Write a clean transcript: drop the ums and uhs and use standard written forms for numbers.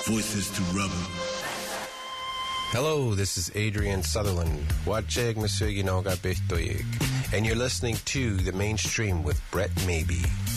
Voices to Rebel. Hello, this is Adrian Sutherland. Wacheg Monsieur Yinoga Bechtoyeg. And you're listening to The Mainstream with Brett Maybe.